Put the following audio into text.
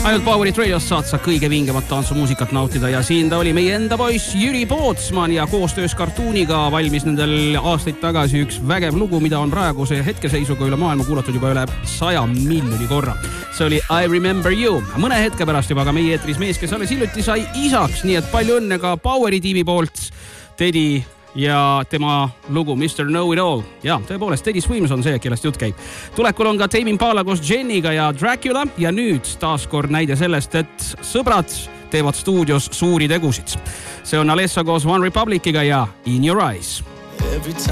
ainult Powerit Radios saad sa kõige vingemat tantsumuusikat nautida ja siin ta oli meie enda poiss Jüri Pootsman ja koostöös Cartooniga valmis nendel aastaid tagasi üks vägev lugu, mida on praeguse hetkeseisuga üle maailma kuulatud juba üle 100 miljoni korra. See oli I Remember You. Mõne hetke pärast juba ka meie eetris mees, kes alles hiljuti sai isaks, nii et palju õnne ka Poweri tiimi poolt, Teddy ja tema lugu Mr. Know It All. Ja, tõepoolest, Teddy Swims on see, kellest jutt käib. Tulekul on ka Tame Impala koos Jenniga ja Dracula ja nüüd taaskord näide sellest, et sõbrad teevad stuudios suuri tegusid. See on Alessa koos One Republiciga ja In Your Eyes.